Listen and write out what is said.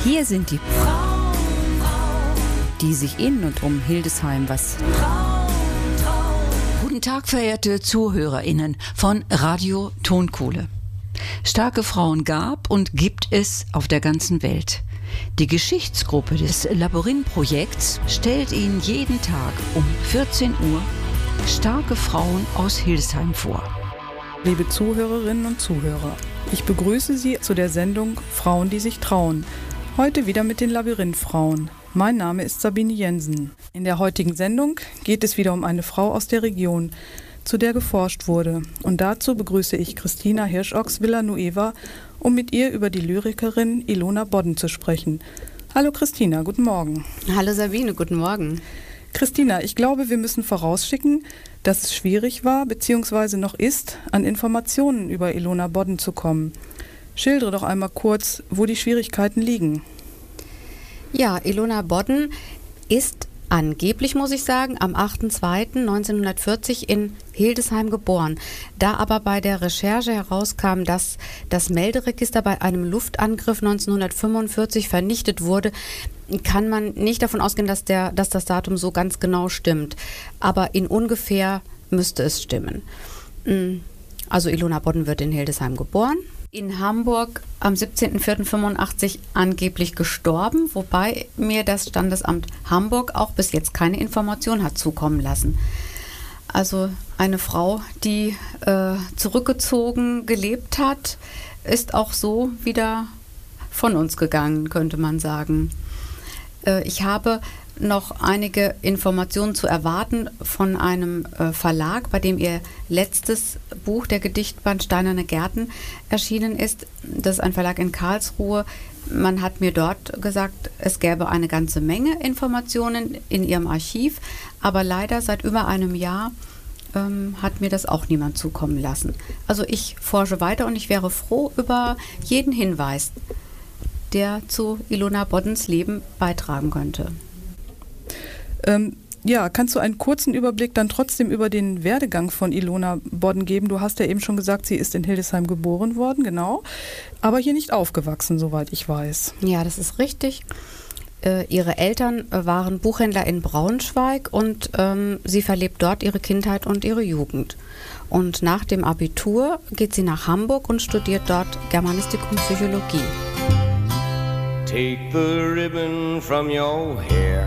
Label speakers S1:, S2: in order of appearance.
S1: Hier sind die sich in und um Hildesheim was. Guten Tag, verehrte ZuhörerInnen von Radio Tonkohle. Starke Frauen gab und gibt es auf der ganzen Welt. Die Geschichtsgruppe des Labyrinth-Projekts stellt Ihnen jeden Tag um 14 Uhr starke Frauen aus Hildesheim vor.
S2: Liebe Zuhörerinnen und Zuhörer, ich begrüße Sie zu der Sendung Frauen, die sich trauen. Heute wieder mit den Labyrinth-Frauen. Mein Name ist Sabine Jensen. In der heutigen Sendung geht es wieder um eine Frau aus der Region, zu der geforscht wurde. Und dazu begrüße ich Christina Hirschochs-Villanueva, um mit ihr über die Lyrikerin Ilona Bodden zu sprechen. Hallo Christina, guten Morgen.
S3: Hallo Sabine, guten Morgen.
S2: Christina, ich glaube, wir müssen vorausschicken, dass es schwierig war bzw. noch ist, an Informationen über Ilona Bodden zu kommen. Schildere doch einmal kurz, wo die Schwierigkeiten liegen.
S3: Ja, Ilona Bodden ist angeblich, muss ich sagen, am 8.2.1940 in Hildesheim geboren. Da aber bei der Recherche herauskam, dass das Melderegister bei einem Luftangriff 1945 vernichtet wurde, kann man nicht davon ausgehen, dass das Datum so ganz genau stimmt. Aber in ungefähr müsste es stimmen. Also Ilona Bodden wird in Hildesheim geboren. In Hamburg am 17.04.85 angeblich gestorben, wobei mir das Standesamt Hamburg auch bis jetzt keine Information hat zukommen lassen. Also eine Frau, die zurückgezogen gelebt hat, ist auch so wieder von uns gegangen, könnte man sagen. Ich habe noch einige Informationen zu erwarten von einem Verlag, bei dem ihr letztes Buch, der Gedichtband Steinerne Gärten, erschienen ist. Das ist ein Verlag in Karlsruhe. Man hat mir dort gesagt, es gäbe eine ganze Menge Informationen in ihrem Archiv, aber leider seit über einem Jahr hat mir das auch niemand zukommen lassen. Also ich forsche weiter und ich wäre froh über jeden Hinweis, der zu Ilona Boddens Leben beitragen könnte.
S2: Ja, kannst du einen kurzen Überblick dann trotzdem über den Werdegang von Ilona Bodden geben? Du hast ja eben schon gesagt, sie ist in Hildesheim geboren worden, genau, aber hier nicht aufgewachsen, soweit ich weiß.
S3: Ja, das ist richtig. Ihre Eltern waren Buchhändler in Braunschweig und sie verlebt dort ihre Kindheit und ihre Jugend. Und nach dem Abitur geht sie nach Hamburg und studiert dort Germanistik und Psychologie.
S4: Take the ribbon from your hair.